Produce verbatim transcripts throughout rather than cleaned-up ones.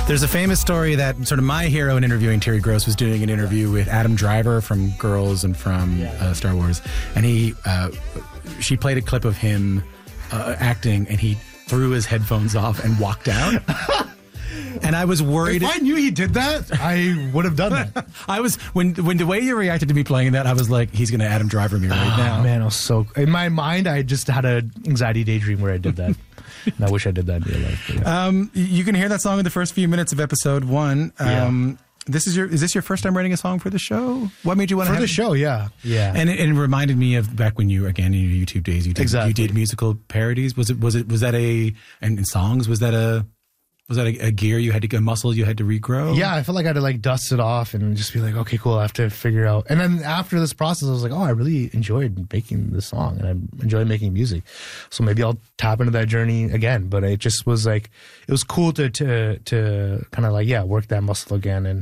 There's a famous story that sort of my hero in interviewing Terry Gross was doing an interview with Adam Driver from Girls and from uh, Star Wars, and he uh, she played a clip of him uh, acting, and he threw his headphones off and walked out. And I was worried. If I knew he did that, I would have done that. I was when when the way you reacted to me playing that, I was like, he's going to Adam Driver me right oh, now. Man, I was so in my mind. I just had an anxiety daydream where I did that. And I wish I did that in real life. Yeah. Um, you can hear that song in the first few minutes of episode one. Um, yeah. This is your is this your first time writing a song for the show? What made you want to for have the show? Yeah, yeah. And it, it reminded me of back when you again in your YouTube days. You did exactly. you did musical parodies. Was it was it was that a and, and songs? Was that a Was that a, a gear you had to go muscle you had to regrow? Yeah, I felt like I had to like dust it off and just be like, okay, cool, I have to figure out. And then after this process, I was like, oh, I really enjoyed making this song and I enjoy making music. So maybe I'll tap into that journey again. But it just was like, it was cool to to to kind of like, yeah, work that muscle again. And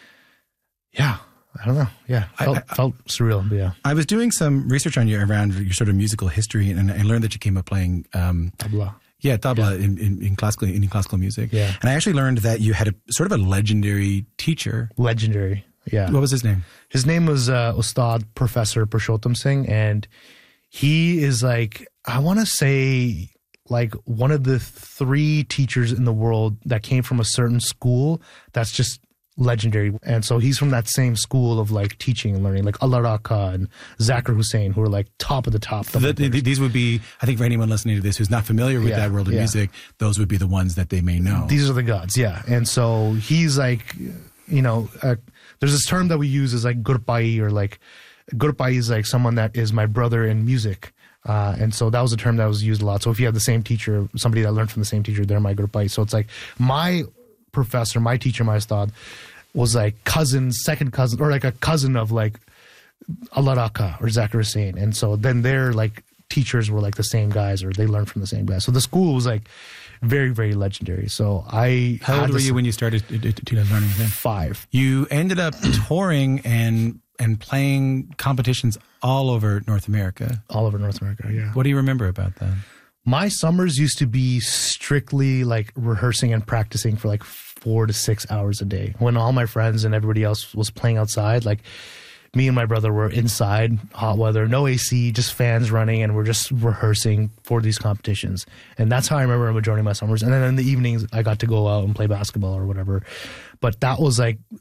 yeah, I don't know. Yeah, felt, I, I, felt surreal. But yeah, I was doing some research on you around your sort of musical history, and I learned that you came up playing um, tabla. Yeah, tabla yeah. In, in, in classical in classical music. Yeah, and I actually learned that you had a sort of a legendary teacher. Legendary, yeah. What was his name? His name was uh, Ustad Professor Purushottam Singh, and he is like, I want to say, like one of the three teachers in the world that came from a certain school that's just legendary. And so he's from that same school of like teaching and learning, like Allah Raka and Zakir Hussain, who are like top of the top. The, the, these would be, I think for anyone listening to this who's not familiar with yeah, that world of yeah. music, those would be the ones that they may know. These are the gods, yeah. And so he's like, you know, uh, there's this term that we use is like gurpai, or like gurpai is like someone that is my brother in music. Uh, and so that was a term that was used a lot. So if you have the same teacher, somebody that learned from the same teacher, they're my gurpai. So it's like my professor, my teacher, my ustad, was like cousin, second cousin, or like a cousin of like Allah Raka or Zakir Hussain. And so then their like teachers were like the same guys, or they learned from the same guys. So the school was like very, very legendary. So I How old were you when you started to learning with him? Five. You ended up touring and and playing competitions all over North America. All over North America, yeah. What do you remember about that? My summers used to be strictly like rehearsing and practicing for like four to six hours a day. When all my friends and everybody else was playing outside, like me and my brother were inside, hot weather, no A C, just fans running, and we're just rehearsing for these competitions. And that's how I remember a majority of my summers. And then in the evenings, I got to go out and play basketball or whatever. But that was like